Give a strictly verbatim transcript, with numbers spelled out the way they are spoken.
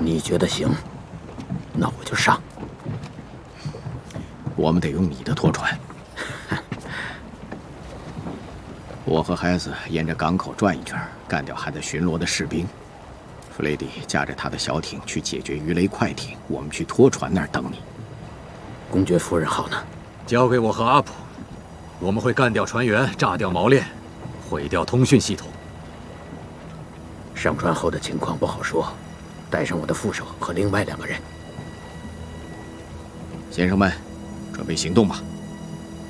你觉得行，那我就上。 我们得用你的拖船。我和孩子沿着港口转一圈，干掉还在巡逻的士兵。弗雷迪驾着他的小艇去解决鱼雷快艇，我们去拖船那儿等你。 公爵夫人好呢？ 交给我和阿普，我们会干掉船员，炸掉锚链，毁掉通讯系统。 上船后的情况不好说，带上我的副手和另外两个人。 先生们，准备行动吧。